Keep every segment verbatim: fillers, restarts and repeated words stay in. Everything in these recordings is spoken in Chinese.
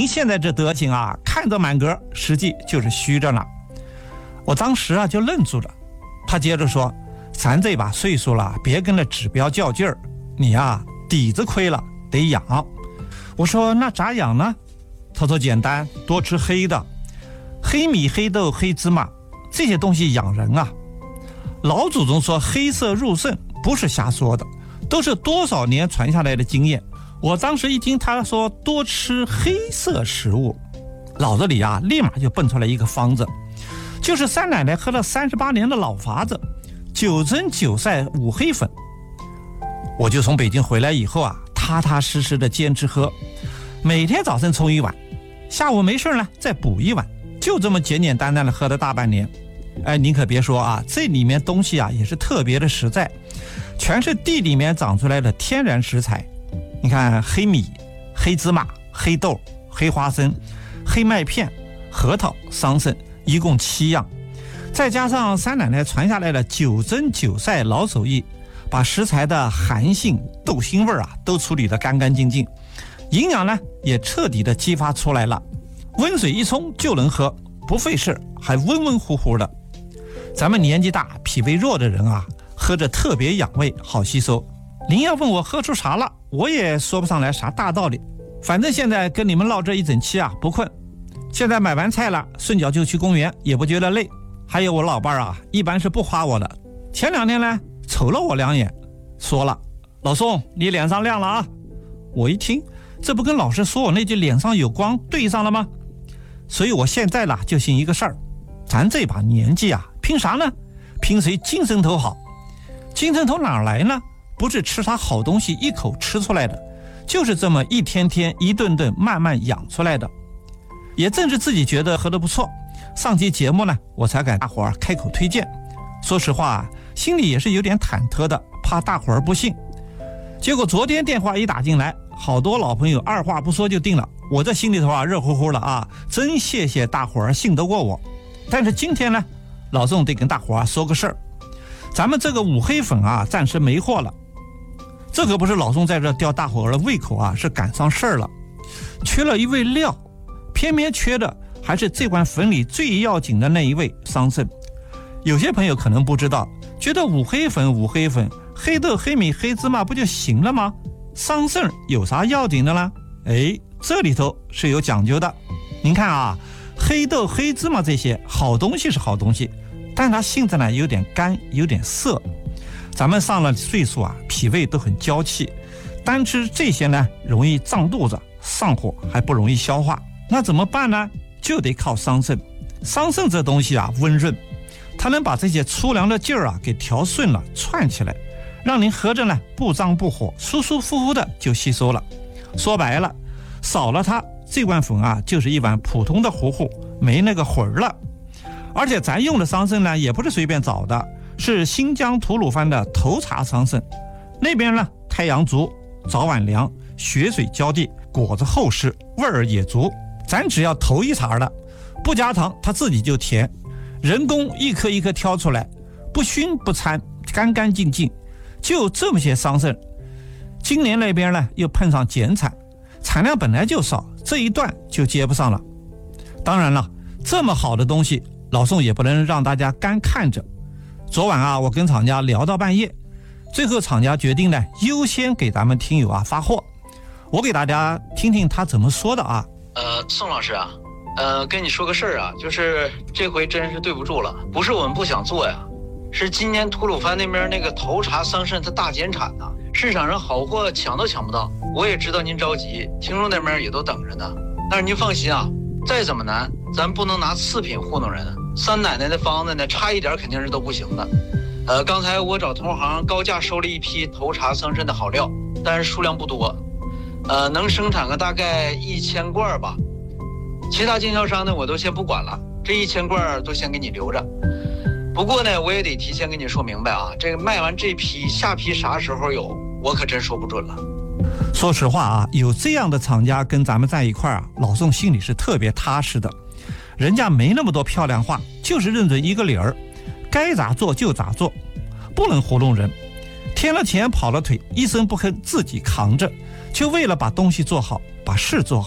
现在这德行啊，看着满格，实际就是虚着呢。我当时啊就愣住了。他接着说，咱这把岁数了，别跟那指标较劲儿，你啊底子亏了得养。我说那咋养呢？他说简单，多吃黑的，黑米、黑豆、黑芝麻这些东西养人啊。老祖宗说黑色入肾不是瞎说的，都是多少年传下来的经验。我当时一听他说多吃黑色食物，脑子里啊立马就蹦出来一个方子，就是三奶奶喝了三十八年的老法子，九蒸九晒五黑粉。我就从北京回来以后啊，踏踏实实的坚持喝，每天早晨冲一碗，下午没事呢再补一碗，就这么简简单单的喝了大半年。哎，您可别说啊，这里面东西啊也是特别的实在，全是地里面长出来的天然食材。你看黑米、黑芝麻、黑豆、黑花生、黑麦片、核桃、桑葚，一共七样，再加上三奶奶传下来的九蒸九晒老手艺，把食材的寒性、豆腥味啊都处理得干干净净，营养呢也彻底的激发出来了，温水一冲就能喝，不费事，还温温乎乎的。咱们年纪大脾胃弱的人啊，喝着特别养胃，好吸收。您要问我喝出啥了，我也说不上来啥大道理，反正现在跟你们唠这一整期啊不困。现在买完菜了，顺脚就去公园，也不觉得累。还有我老伴啊，一般是不夸我的。前两天呢，瞅了我两眼，说了：“老宋，你脸上亮了啊！”我一听，这不跟老师说我那句脸上有光对上了吗？所以我现在啦就信一个事儿，咱这把年纪啊，拼啥呢？拼谁精神头好。精神头哪来呢？不是吃啥好东西一口吃出来的，就是这么一天天一顿顿慢慢养出来的。也正是自己觉得喝得不错，上期节目呢，我才给大伙儿开口推荐。说实话，心里也是有点忐忑的，怕大伙儿不信。结果昨天电话一打进来，好多老朋友二话不说就定了，我这心里头啊热乎乎的啊，真谢谢大伙儿信得过我。但是今天呢，老宋得跟大伙儿说个事儿，咱们这个五黑粉啊，暂时没货了。这可不是老宋在这吊大伙儿的胃口啊，是赶上事儿了，缺了一味料，偏偏缺的还是这罐粉里最要紧的那一味桑葚。有些朋友可能不知道，觉得五黑粉五黑粉，黑豆黑米黑芝麻不就行了吗？桑葚有啥要紧的呢？哎，这里头是有讲究的。您看啊，黑豆黑芝麻这些好东西是好东西，但它性质呢有点干有点涩。咱们上了岁数啊，脾胃都很娇气，单吃这些呢容易胀肚子上火，还不容易消化。那怎么办呢？就得靠桑葚。桑葚这东西啊温润，它能把这些粗粮的劲儿啊给调顺了串起来，让您喝着呢不胀不火，舒舒服服的就吸收了。说白了，少了它，这碗粉啊就是一碗普通的糊糊，没那个魂了。而且咱用的桑葚呢也不是随便找的，是新疆吐鲁番的头茬桑葚，那边呢太阳足，早晚凉，雪水浇地，果子厚实，味儿也足。咱只要头一茬的，不加糖它自己就甜，人工一颗一颗挑出来，不熏不掺，干干净净，就这么些桑葚。今年那边呢又碰上减产，产量本来就少，这一段就接不上了。当然了，这么好的东西，老宋也不能让大家干看着。昨晚啊，我跟厂家聊到半夜，最后厂家决定呢优先给咱们听友啊发货。我给大家听听他怎么说的啊。 呃，宋老师啊，呃，跟你说个事儿啊，就是这回真是对不住了，不是我们不想做呀，是今年吐鲁番那边那个头茬桑葚它大减产呐，市场上好货抢都抢不到。我也知道您着急，听众那边也都等着呢。但是您放心啊，再怎么难，咱不能拿次品糊弄人。三奶奶的方子呢，差一点肯定是都不行的。呃，刚才我找同行高价收了一批头茬桑葚的好料，但是数量不多。呃，能生产个大概一千罐吧，其他经销商呢我都先不管了，这一千罐都先给你留着。不过呢，我也得提前跟你说明白啊，这个卖完这批，下批啥时候有，我可真说不准了。 说实话啊，有这样的厂家跟咱们在一块儿啊，老宋心里是特别踏实的。人家没那么多漂亮话，就是认准一个理儿，该咋做就咋做，不能糊弄人。添了钱跑了腿，一声不吭自己扛着，就为了把东西做好，把事做好。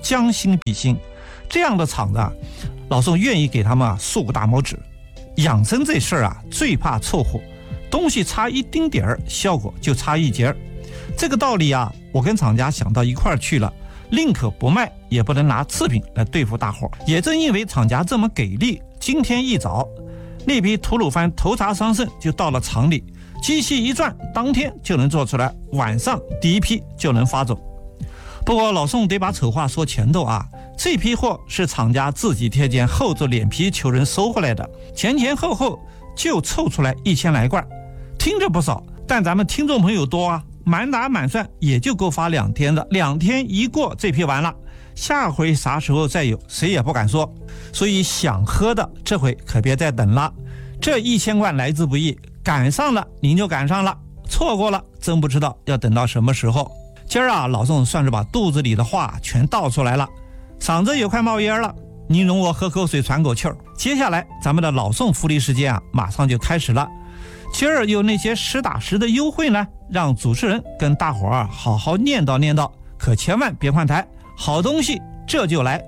将心比心。这样的厂子啊，老宋愿意给他们啊竖个大拇指。养生这事儿啊，最怕凑合，东西差一丁点儿，效果就差一截儿。这个道理啊，我跟厂家想到一块儿去了，宁可不卖，也不能拿次品来对付大伙。也正因为厂家这么给力，今天一早，那批吐鲁番头茬桑葚就到了厂里，机器一转，当天就能做出来，晚上第一批就能发走。不过老宋得把丑话说前头啊，这批货是厂家自己贴钱厚着脸皮求人收回来的，前前后后就凑出来一千来罐，听着不少，但咱们听众朋友多啊，满打满算也就够发两天的，两天一过，这批完了，下回啥时候再有，谁也不敢说。所以想喝的这回可别再等了，这一千罐来之不易，赶上了您就赶上了，错过了真不知道要等到什么时候。今儿啊，老宋算是把肚子里的话全倒出来了，嗓子也快冒烟了，您容我喝口水喘口气儿。接下来咱们的老宋福利时间啊，马上就开始了。今儿有那些实打实的优惠呢，让主持人跟大伙儿好好念叨念叨，可千万别换台，好东西这就来。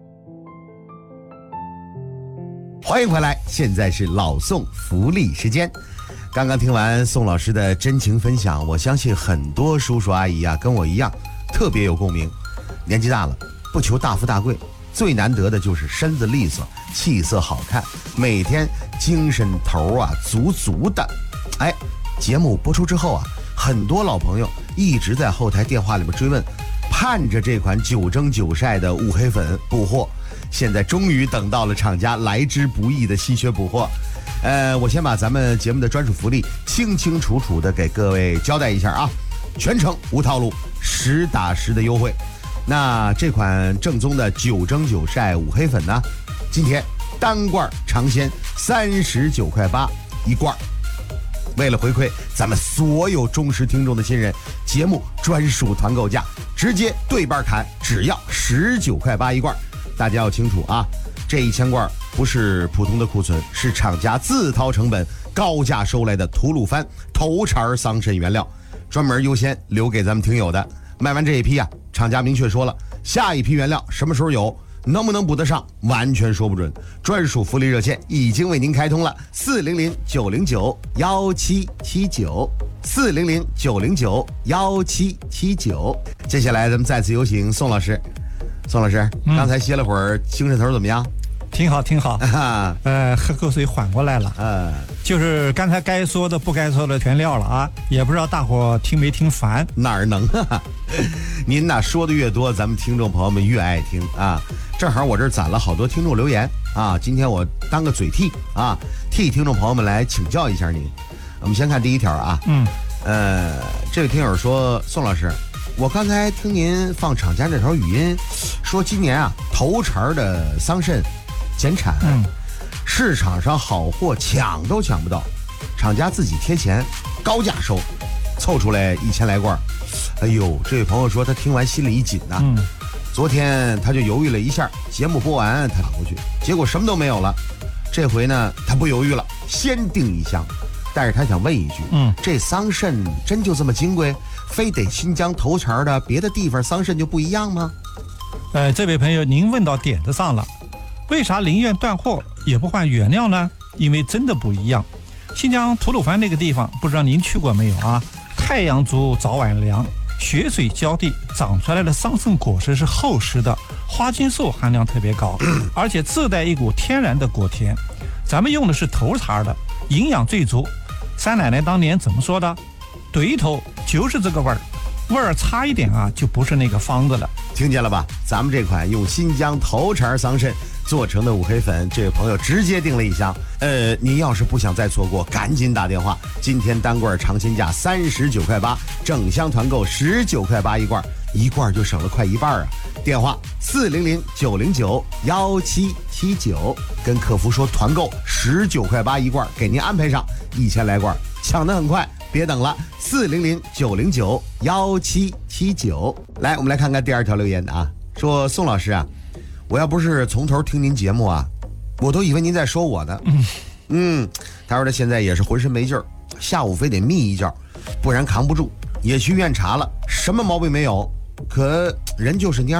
欢迎回来，现在是老宋福利时间。刚刚听完宋老师的真情分享，我相信很多叔叔阿姨啊跟我一样特别有共鸣。年纪大了，不求大富大贵，最难得的就是身子利索，气色好看，每天精神头啊足足的。哎，节目播出之后啊，很多老朋友一直在后台电话里面追问，盼着这款九蒸九晒的五黑粉补货，现在终于等到了厂家来之不易的稀缺补货。呃，我先把咱们节目的专属福利清清楚楚的给各位交代一下啊，全程无套路，实打实的优惠。那这款正宗的九蒸九晒五黑粉呢，今天单罐尝鲜三十九块八一罐。为了回馈咱们所有忠实听众的信任，节目专属团购价直接对半砍，只要十九块八一罐。大家要清楚啊，这一千罐不是普通的库存，是厂家自掏成本高价收来的吐鲁番头茬桑葚原料，专门优先留给咱们听友的。卖完这一批啊，厂家明确说了，下一批原料什么时候有，能不能补得上，完全说不准。专属福利热线已经为您开通了，四零零九零九幺七七九，四零零九零九幺七七九。接下来咱们再次有请宋老师。宋老师，嗯、刚才歇了会儿，精神头怎么样？ 挺好挺好，呃，喝口水缓过来了。呃，就是刚才该说的不该说的全撂了啊，也不知道大伙听没听烦。 哪儿能啊？您呐说的越多，咱们听众朋友们越爱听啊。正好我这儿攒了好多听众留言啊，今天我当个嘴替啊，替听众朋友们来请教一下您。我们先看第一条啊，嗯，呃，这位听友说，宋老师，我刚才听您放厂家这条语音，说今年啊头茬的桑葚减产，嗯，市场上好货抢都抢不到，厂家自己贴钱高价收，凑出来一千来罐。哎呦，这位朋友说他听完心里一紧呐、啊嗯，昨天他就犹豫了一下，节目播完他跑过去，结果什么都没有了。这回呢他不犹豫了，先订一箱。但是他想问一句，嗯，这桑葚真就这么金贵，非得新疆头茬的，别的地方桑葚就不一样吗？ 呃，这位朋友您问到点子上了，为啥宁愿断货也不换原料呢？因为真的不一样。新疆吐鲁番那个地方，不知道您去过没有啊？太阳足，早晚凉，雪水浇地，长出来的桑葚果实是厚实的，花青素含量特别高，而且自带一股天然的果甜。咱们用的是头茬的，营养最足。三奶奶当年怎么说的？对头就是这个味儿，味儿差一点啊，就不是那个方子了。 听见了吧？咱们这款用新疆头茬桑葚做成的五黑粉，这位朋友直接订了一箱。呃，您要是不想再错过，赶紧打电话。今天单罐尝鲜价三十九块八，整箱团购十九块八一罐，一罐就省了快一半啊！电话四零零九零九幺七七九，跟客服说团购十九块八一罐，给您安排上一千来罐，抢得很快。别等了，四零零九零九幺七七九。来，我们来看看第二条留言啊，说宋老师啊，我要不是从头听您节目啊，我都以为您在说我呢。嗯，嗯他说他现在也是浑身没劲儿，下午非得眯一觉，不然扛不住，也去医院查了，什么毛病没有，可人就是蔫儿。哎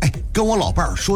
哎，跟我老伴儿说